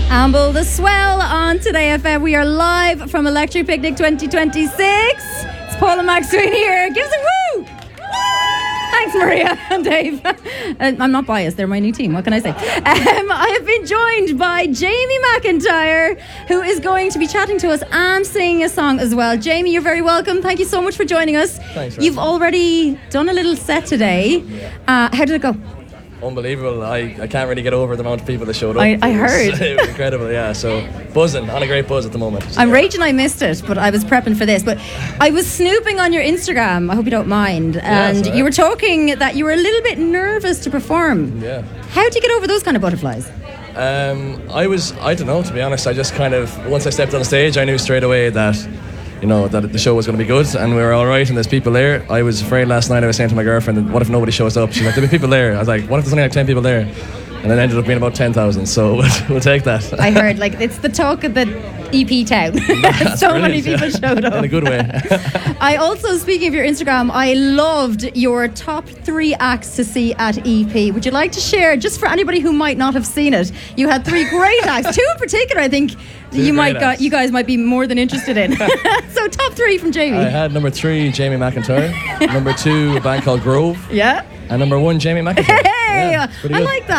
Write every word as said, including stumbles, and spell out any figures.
Amble the Swell on Today F M. We are live from Electric Picnic twenty twenty-six. It's Paul and Maxine here. Give us a woo! Thanks, Maria and Dave. Uh, I'm not biased. They're my new team. What can I say? Um, I have been joined by Jamie McIntyre, who is going to be chatting to us and singing a song as well. Jamie, you're very welcome. Thank you so much for joining us. Thanks. You've already done a little set today. Yeah. Uh, how did it go? Unbelievable. I, I can't really get over the amount of people that showed up. I, I heard. It was, it was incredible, yeah. So, buzzing, on a great buzz at the moment. So, I'm raging I missed it, but I was prepping for this. But I was snooping on your Instagram, I hope you don't mind, and right. you were talking that you were a little bit nervous to perform. Yeah. How did you get over those kind of butterflies? Um, I was, I don't know, to be honest. I just kind of, once I stepped on stage, I knew straight away that, you know, that the show was going to be good and we were all right and there's people there. I was afraid last night. I was saying to my girlfriend, what if nobody shows up? She's like, there'll be people there. I was like, what if there's only like ten people there? And it ended up being about ten thousand, so we'll, we'll take that. I heard, like, it's the talk of the E P town. So many people yeah. showed up. In a good way. I also, speaking of your Instagram, I loved your top three acts to see at E P. Would you like to share, just for anybody who might not have seen it? You had three great acts, two in particular, I think Two you might acts. got, you guys might be more than interested in. So top three from Jamie. I had number three, Jamie McIntyre. Number two, a band called Grove. Yeah. And number one, Jamie McIntyre. Hey, Yeah, pretty I good. like that.